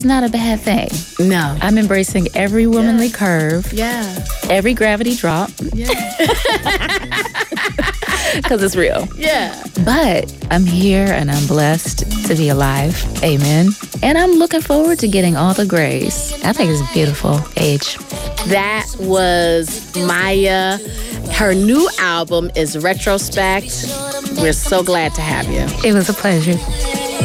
not a bad thing. No. I'm embracing every womanly curve. Yeah. Every gravity drop. Yeah. Because it's real. Yeah. But I'm here and I'm blessed to be alive. Amen. And I'm looking forward to getting all the grace. I think it's a beautiful age. That was Maya. Her new album is Retrospect. We're so glad to have you. It was a pleasure.